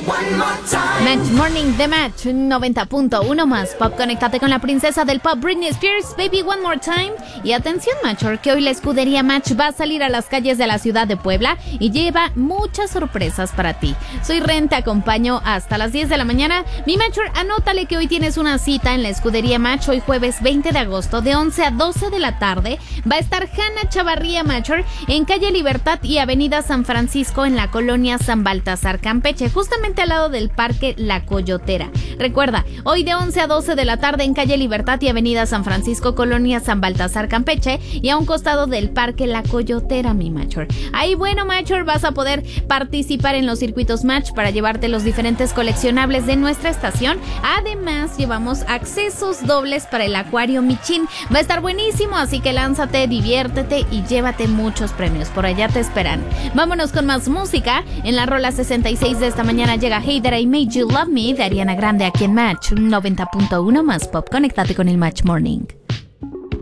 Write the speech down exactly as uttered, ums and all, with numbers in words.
Match Morning de Match noventa punto uno más Pop. Conéctate con la princesa del pop Britney Spears, Baby One More Time. Y atención, Matcher, que hoy la escudería Match va a salir a las calles de la ciudad de Puebla y lleva muchas sorpresas para ti. Soy Ren, te acompaño hasta las diez de la mañana. Mi Matcher, anótale que hoy tienes una cita en la escudería Match. Hoy jueves veinte de agosto de once a doce de la tarde va a estar Hanna Chavarría Matcher en calle Libertad y avenida San Francisco en la colonia San Baltasar, Campeche, justamente al lado del parque La Coyotera. Recuerda, hoy de once a doce de la tarde en calle Libertad y avenida San Francisco, colonia San Baltasar, Campeche, y a un costado del parque La Coyotera, mi Matcher. Ahí, bueno, Matcher, vas a poder participar en los circuitos Match para llevarte los diferentes coleccionables de nuestra estación. Además, llevamos accesos dobles para el acuario Michin. Va a estar buenísimo, así que lánzate, diviértete y llévate muchos premios. Por allá te esperan. Vámonos con más música. En la rola sesenta y seis de esta mañana llega Hey That I Made You Love Me de Ariana Grande aquí en Match noventa punto uno más Pop. Conéctate con el Match Morning.